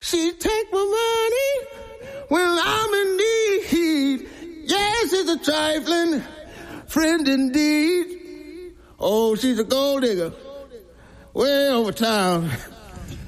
She take my money when I'm in need. Yes, it's a trifling friend indeed. Oh, she's a gold digger way over town.